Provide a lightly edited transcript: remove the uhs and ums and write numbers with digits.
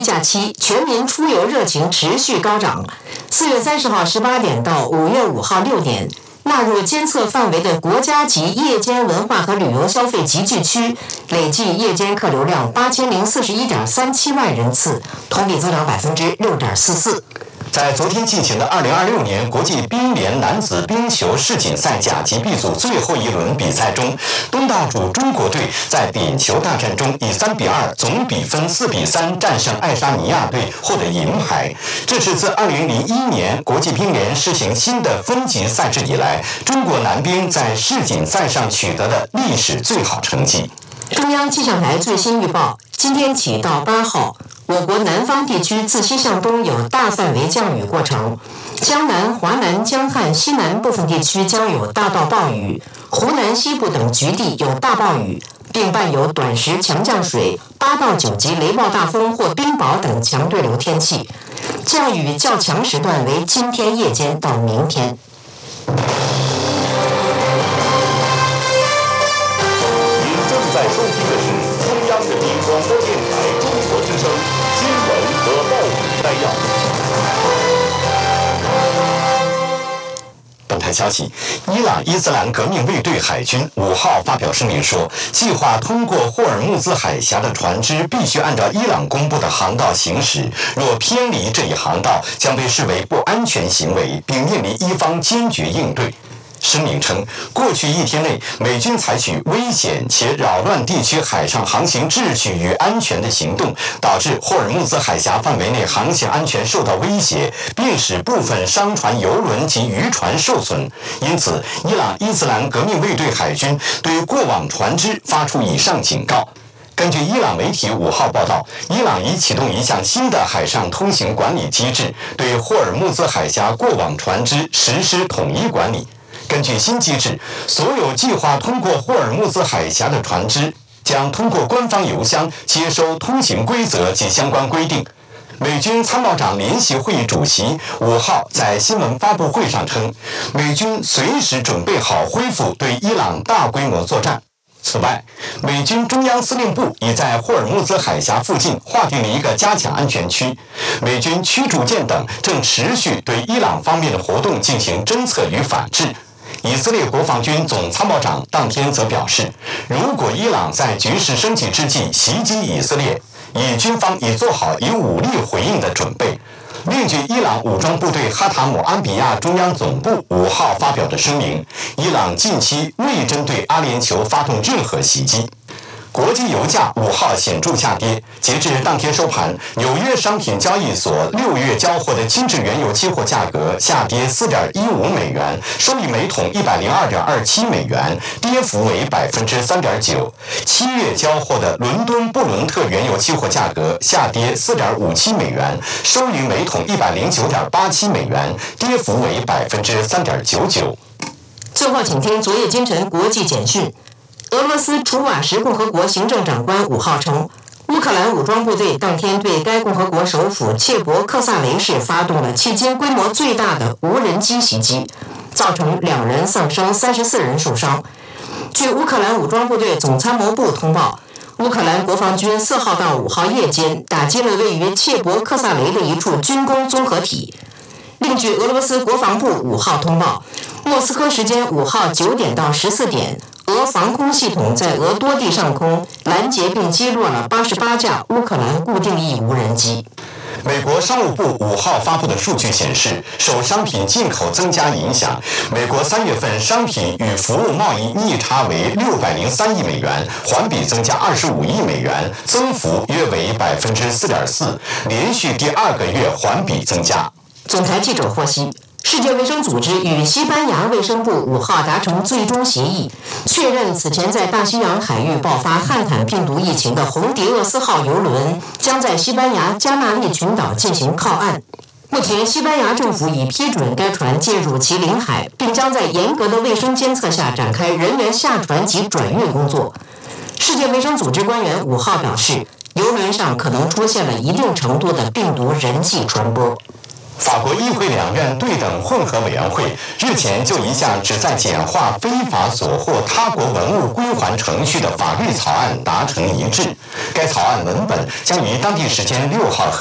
假期，全民出游热情持续高涨。4月30号18点到5月5号6点，纳入监测范围的国家级夜间文化和旅游消费集聚区，累计夜间客流量8041.37万人次，同比增长6.44%。 在昨天进行的2026年国际冰联男子冰球世锦赛甲级 B 组最后一轮比赛中，东道主中国队在点球大战中以3-2总比分4-3战胜爱沙尼亚队，获得银牌。这是自2001年国际冰联施行新的分级赛制以来，中国男冰在世锦赛上取得的历史最好成绩。 中央气象台最新预报，今天起到8号，我国南方地区自西向东有大范围降雨过程，江南、华南、江汉、西南部分地区将有大到暴雨，湖南西部等局地有大暴雨，并伴有短时强降水、8到9级雷暴大风或冰雹等强对流天气。降雨较强时段为今天夜间到明天。 在收听的是中央人民广播电台中国之声新闻和报纸摘要。 本台消息，伊朗伊斯兰革命卫队海军5号发表声明说，计划通过霍尔木兹海峡的船只必须按照伊朗公布的航道行驶，若偏离这一航道，将被视为不安全行为，并面临伊方坚决应对。声明称，过去1天内，美军采取危险且扰乱地区海上航行秩序与安全的行动，导致霍尔木兹海峡范围内航行安全受到威胁，并使部分商船、油轮及渔船受损。因此，伊朗伊斯兰革命卫队海军对过往船只发出以上警告。根据伊朗媒体5号报道，伊朗已启动一项新的海上通行管理机制，对霍尔木兹海峡过往船只实施统一管理。根据新机制，所有计划通过霍尔木兹海峡的船只将通过官方邮箱接收通行规则及相关规定。美军参谋长联席会议主席5号在新闻发布会上称，美军随时准备好恢复对伊朗大规模作战。此外，美军中央司令部已在霍尔木兹海峡附近划定了一个加强安全区，美军驱逐舰等正持续对伊朗方面的活动进行侦测与反制。以色列国防军总参谋长当天则表示，如果伊朗在局势升级之际袭击以色列，军方已做好以武力回应的准备。另据伊朗武装部队哈塔姆安比亚中央总部5号发表的声明，伊朗近期未针对阿联酋发动任何袭击。国际油价5号显著下跌，截至当天收盘，纽约商品交易所6月交货的轻质原油期货价格下跌4.15美元，收于每桶102.27美元，跌幅为3.9%。7月交货的伦敦布伦特原油期货价格下跌4.57美元，收于每桶109.87美元，跌幅为3.99%。 最后，请听昨夜今晨国际简讯。俄罗斯楚瓦什共和国行政长官5号称，乌克兰武装部队当天对该共和国首府切博克萨雷市发动了迄今规模最大的无人机袭击，造成2人丧生，34人受伤。据乌克兰武装部队总参谋部通报，乌克兰国防军4号到5号夜间打击了位于切博克萨雷的一处军工综合体。另据俄罗斯国防部5号通报，莫斯科时间5号9点到14点，俄防空系统在俄多地上空拦截并击落了88架乌克兰固定翼无人机。 美国商务部5号发布的数据显示，受商品进口增加影响，美国3月份商品与服务贸易逆差为603亿美元，环比增加25亿美元，增幅约为4.4%，连续第2个月环比增加。 总台记者获悉，世界卫生组织与西班牙卫生部5号达成最终协议，确认此前在大西洋海域爆发汉坦病毒疫情的红迪厄斯号邮轮将在西班牙加纳利群岛进行靠岸。目前，西班牙政府已批准该船进入其领海，并将在严格的卫生监测下展开人员下船及转运工作。世界卫生组织官员5号表示，邮轮上可能出现了一定程度的病毒人际传播。 法国议会两院对等混合委员会日前就一项旨在简化非法所获他国文物归还程序的法律草案达成一致。该草案文本将于当地时间6号